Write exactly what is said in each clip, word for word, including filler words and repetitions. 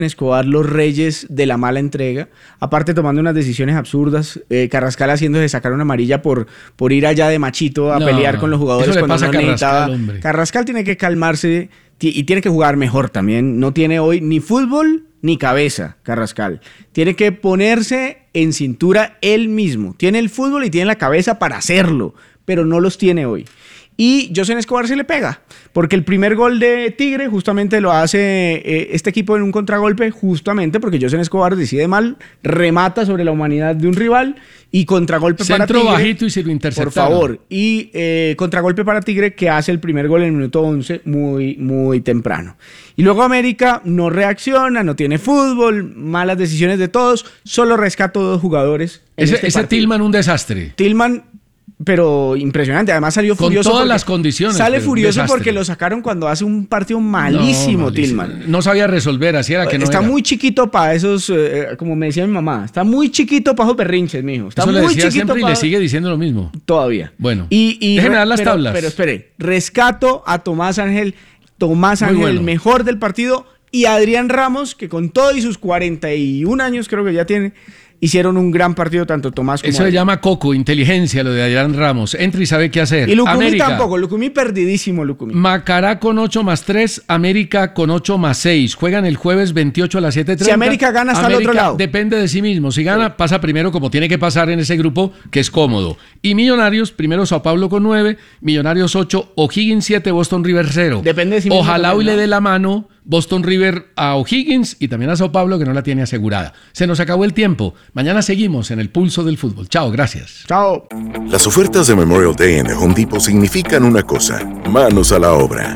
Escobar los reyes de la mala entrega, aparte tomando unas decisiones absurdas, eh, Carrascal haciéndose sacar una amarilla por, por ir allá de machito a no, pelear con los jugadores eso le cuando pasa no a necesitaba. Carrascal, hombre. Carrascal tiene que calmarse t- y tiene que jugar mejor también, no tiene hoy ni fútbol ni cabeza Carrascal, tiene que ponerse en cintura él mismo, tiene el fútbol y tiene la cabeza para hacerlo, pero no los tiene hoy. Y José Escobar se le pega, porque el primer gol de Tigre justamente lo hace eh, este equipo en un contragolpe, justamente porque José Escobar decide mal, remata sobre la humanidad de un rival y contragolpe Centro para Tigre. Centro bajito y se lo interceptaron. Por favor. Y eh, contragolpe para Tigre, que hace el primer gol en el minuto once muy, muy temprano. Y luego América no reacciona, no tiene fútbol, malas decisiones de todos, solo rescata dos jugadores. Ese, este ese Tillman un desastre. Tillman... pero impresionante, además salió con furioso. Con todas las condiciones. Sale furioso porque lo sacaron cuando hace un partido malísimo, no, Tillman. No sabía resolver, así era que no Está era. muy chiquito para esos, eh, como me decía mi mamá, está muy chiquito para esos berrinches, mijo. Está Eso muy le decía chiquito siempre pa... y le sigue diciendo lo mismo. Todavía. Bueno, y, y déjeme dar las pero, tablas. Pero espere, rescato a Tomás Ángel, Tomás Ángel, bueno. el mejor del partido, y a Adrián Ramos, que con todos y sus cuarenta y un años creo que ya tiene, hicieron un gran partido tanto Tomás como Eso Adrián. se llama coco, inteligencia, lo de Adrián Ramos. Entra y sabe qué hacer. Y Lucumí América. tampoco, Lucumí perdidísimo, Lucumí. Macará con ocho más tres, América con ocho más seis. Juegan el jueves veintiocho a las siete treinta. Si América gana, está América al otro lado. Depende de sí mismo. Si gana, sí. pasa primero como tiene que pasar en ese grupo, que es cómodo. Y Millonarios, primero Sao Paulo con nueve, Millonarios ocho, O'Higgins siete, Boston River cero. Depende de sí mismo. Ojalá hoy también, le ¿no? dé la mano Boston River a O'Higgins y también a Sao Paulo, que no la tiene asegurada. Se nos acabó el tiempo. Mañana seguimos en el pulso del fútbol. Chao, gracias. Chao. Las ofertas de Memorial Day en The Home Depot significan una cosa: manos a la obra.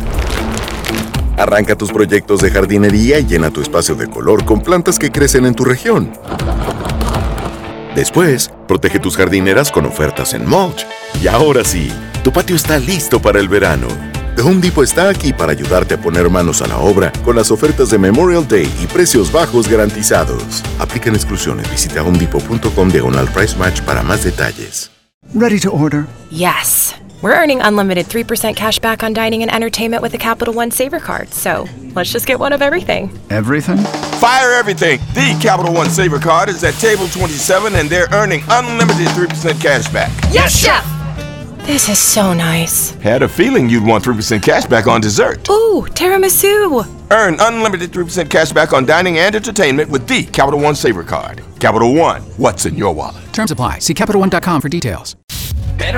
Arranca tus proyectos de jardinería y llena tu espacio de color con plantas que crecen en tu región. Después, protege tus jardineras con ofertas en mulch. Y ahora sí, tu patio está listo para el verano. The Home Depot está aquí para ayudarte a poner manos a la obra con las ofertas de Memorial Day y precios bajos garantizados. Aplican exclusiones. Visita homedepot.com diagonal price match para más detalles. Ready to order? Yes. We're earning unlimited three percent cash back on dining and entertainment with the Capital One Saver Card. So let's just get one of everything. Everything? Fire everything. The Capital One Saver Card is at table twenty-seven and they're earning unlimited three percent cash back. Yes, Chef! This is so nice. Had a feeling you'd want three percent cash back on dessert. Ooh, tiramisu. Earn unlimited three percent cash back on dining and entertainment with the Capital One Saver Card. Capital One, what's in your wallet? Terms apply. See Capital One dot com for details.